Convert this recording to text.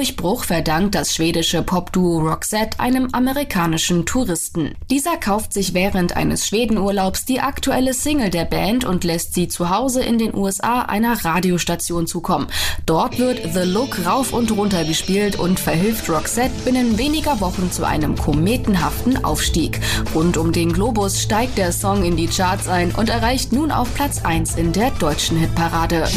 Durchbruch verdankt das schwedische Popduo Roxette einem amerikanischen Touristen. Dieser kauft sich während eines Schwedenurlaubs die aktuelle Single der Band und lässt sie zu Hause in den USA einer Radiostation zukommen. Dort wird The Look rauf und runter gespielt und verhilft Roxette binnen weniger Wochen zu einem kometenhaften Aufstieg. Rund um den Globus steigt der Song in die Charts ein und erreicht nun auch Platz 1 in der deutschen Hitparade.